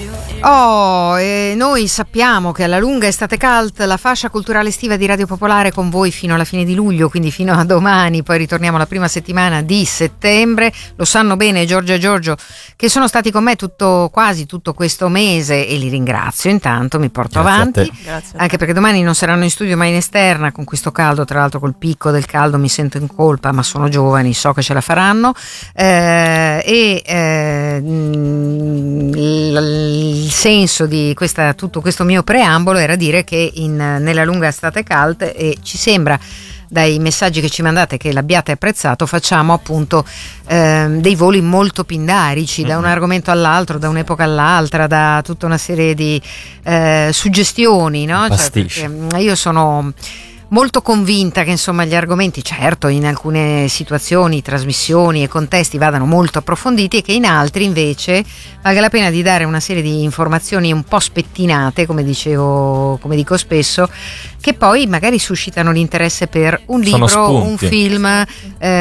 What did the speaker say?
Noi sappiamo che alla lunga Estate Cult, la fascia culturale estiva di Radio Popolare, con voi fino alla fine di luglio, quindi fino a domani, poi ritorniamo la prima settimana di settembre. Lo sanno bene Giorgia e Giorgio, che sono stati con me quasi tutto questo mese, e li ringrazio. Intanto mi porto avanti, anche perché domani non saranno in studio ma in esterna con questo caldo. Tra l'altro col picco del caldo mi sento in colpa, ma sono giovani, so che ce la faranno. Il senso di tutto questo mio preambolo era dire che nella lunga Estate Cult, e ci sembra dai messaggi che ci mandate che l'abbiate apprezzato, facciamo appunto dei voli molto pindarici, da un argomento all'altro, da un'epoca all'altra, da tutta una serie di suggestioni, no? Cioè, io sono molto convinta che insomma gli argomenti, certo, in alcune situazioni, trasmissioni e contesti vadano molto approfonditi, e che in altri invece valga la pena di dare una serie di informazioni un po' spettinate, come dico spesso, che poi magari suscitano l'interesse per un libro, un film,